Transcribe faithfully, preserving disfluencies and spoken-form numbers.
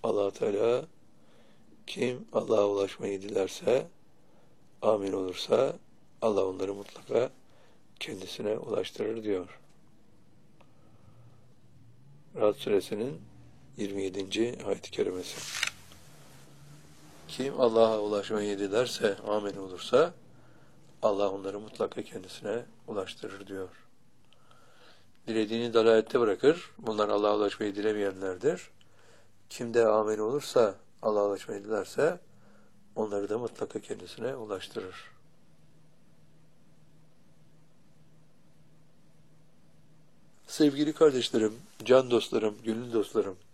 Allah Teala kim Allah'a ulaşmayı dilerse, amin olursa Allah onları mutlaka kendisine ulaştırır diyor. Ra'd suresinin yirmi yedinci ayet-i kerimesi. Kim Allah'a ulaşmayı dilerse, amin olursa Allah onları mutlaka kendisine ulaştırır diyor. Dilediğini dalalette bırakır. Bunlar Allah'a ulaşmayı dilemeyenlerdir. Kim de amin olursa, Allah'a ulaşmayı dilerse onları da mutlaka kendisine ulaştırır. Sevgili kardeşlerim, can dostlarım, gönül dostlarım,